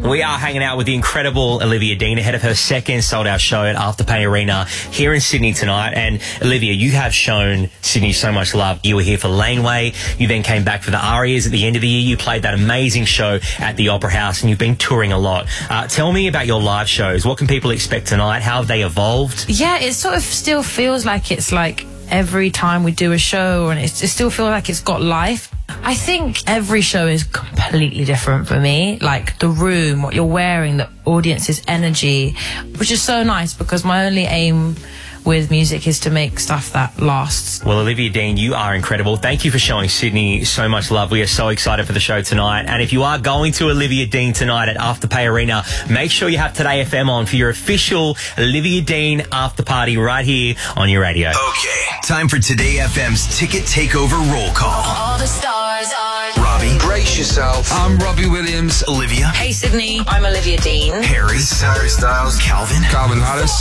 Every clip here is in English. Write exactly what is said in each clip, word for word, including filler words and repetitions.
We are hanging out with the incredible Olivia Dean ahead of her second sold-out show at Afterpay Arena here in Sydney tonight. And Olivia, you have shown Sydney so much love. You were here for Laneway. You then came back for the Arias at the end of the year. You played that amazing show at the Opera House, and you've been touring a lot. Uh, tell me about your live shows. What can people expect tonight? How have they evolved? Yeah, it sort of still feels like it's like every time we do a show, and it, it still feels like it's got life. I think every show is completely different for me. Like the room, what you're wearing, the audience's energy, which is so nice because my only aim with music is to make stuff that lasts. Well, Olivia Dean, you are incredible. Thank you for showing Sydney so much love. We are so excited for the show tonight. And if you are going to Olivia Dean tonight at Afterpay Arena, make sure you have Today F M on for your official Olivia Dean after party right here on your radio. Okay, time for Today F M's Ticket Takeover Roll Call. All the stars are... Robbie. Brace yourself. I'm Robbie Williams. Olivia. Hey, Sydney. I'm Olivia Dean. Harry. This is Harry Styles. Calvin. Calvin Harris.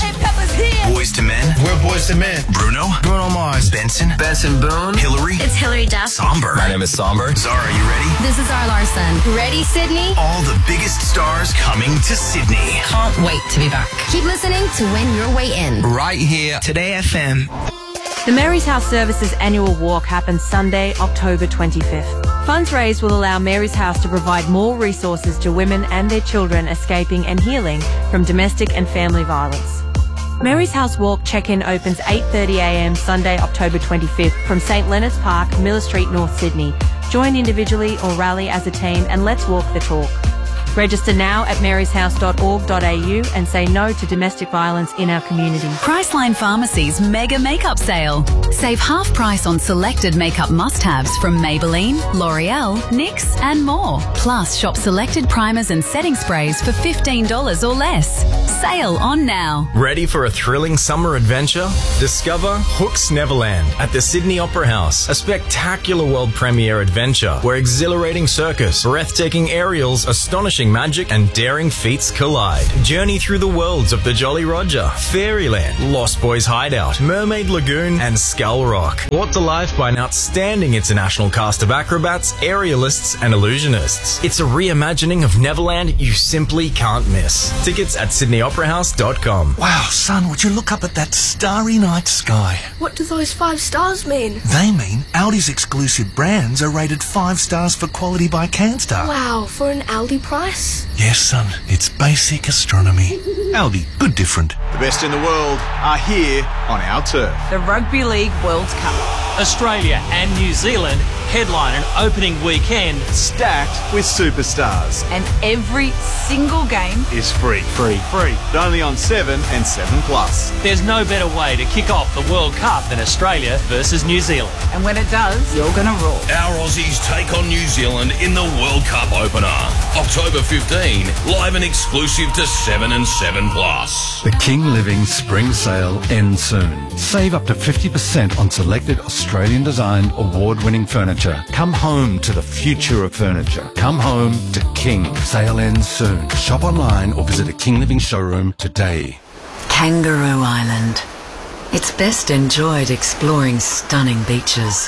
Boys to Men. We're Boys to Men. Bruno. Bruno Mars. Benson. Benson Boone. Hillary. It's Hillary Duff. Somber. My name is Somber. Zara, you ready? This is Zara Larson. Ready, Sydney? All the biggest stars coming to Sydney. Can't wait to be back. Keep listening to win your way in. Right here. Today F M. The Mary's House Services annual walk happens Sunday, October twenty-fifth. Funds raised will allow Mary's House to provide more resources to women and their children escaping and healing from domestic and family violence. Mary's House Walk check-in opens eight thirty a m Sunday, October twenty-fifth from St Leonard's Park, Miller Street, North Sydney. Join individually or rally as a team and let's walk the talk. Register now at marys house dot org dot a u and say no to domestic violence in our community. Priceline Pharmacy's mega makeup sale. Save half price on selected makeup must-haves from Maybelline, L'Oreal, N Y X and more. Plus, shop selected primers and setting sprays for fifteen dollars or less. Sale on now. Ready for a thrilling summer adventure? Discover Hook's Neverland at the Sydney Opera House, a spectacular world premiere adventure where exhilarating circus, breathtaking aerials, astonishing magic and daring feats collide. Journey through the worlds of the Jolly Roger, Fairyland, Lost Boys Hideout, Mermaid Lagoon and Skull Rock. Brought to life by an outstanding international cast of acrobats, aerialists and illusionists. It's a reimagining of Neverland you simply can't miss. Tickets at sydney opera house dot com. Wow, son, would you look up at that starry night sky? What do those five stars mean? They mean Aldi's exclusive brands are rated five stars for quality by CanStar. Wow, for an Aldi price? Yes, son, it's basic astronomy. Aldi, good different. The best in the world are here on our turf. The Rugby League World Cup. Australia and New Zealand headline an opening weekend stacked with superstars. And every single game is free. Free. Free. But only on seven and seven plus. There's no better way to kick off the World Cup than Australia versus New Zealand. And when it does, you're going to roar. Our Aussies take on New Zealand in the World Cup opener. October fifteenth, live and exclusive to seven and seven plus. The King Living Spring Sale ends soon. Save up to fifty percent on selected Australian designed award-winning furniture. Come home to the future of furniture. Come home to King. Sale ends soon. Shop online or visit a King Living showroom today. Kangaroo Island. It's best enjoyed exploring stunning beaches,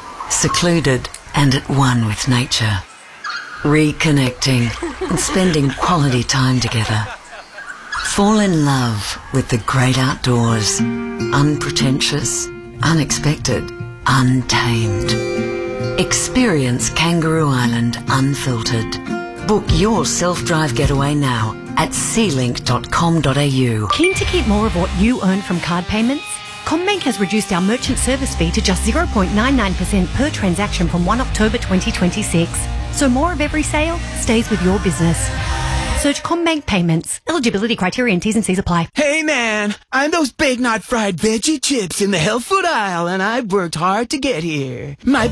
secluded and at one with nature, reconnecting and spending quality time together. Fall in love with the great outdoors, unpretentious, unexpected, untamed. Experience Kangaroo Island unfiltered. Book your self-drive getaway now at c link dot com dot a u. Keen to keep more of what you earn from card payments? CommBank has reduced our merchant service fee to just zero point nine nine percent per transaction from first of October twenty twenty-six. So more of every sale stays with your business. Search CommBank Payments. Eligibility criteria and T's and C's apply. Hey man, I'm those big not fried veggie chips in the health food aisle and I've worked hard to get here. My